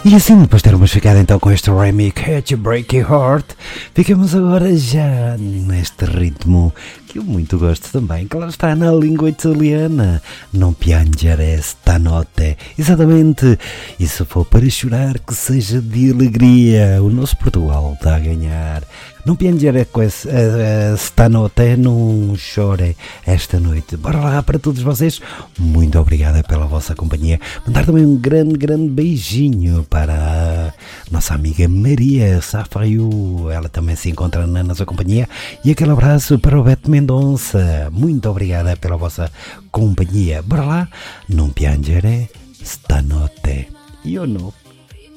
E assim, depois de termos ficado então com este Remy Catch Break Your Heart, ficamos agora já neste ritmo que eu muito gosto também, que lá está na língua italiana. Non piangere stanotte. Exatamente. E se for para chorar, que seja de alegria. O nosso Portugal está a ganhar. Não piangere stanotte, não chore esta noite. Bora lá para todos vocês. Muito obrigada pela vossa companhia. Mandar também um grande beijinho para a nossa amiga Maria Safaiu. Ela também se encontra na nossa companhia. E aquele abraço para o Beto Mendonça. Muito obrigada pela vossa companhia. Bora lá. Non piangere stanotte. Io no.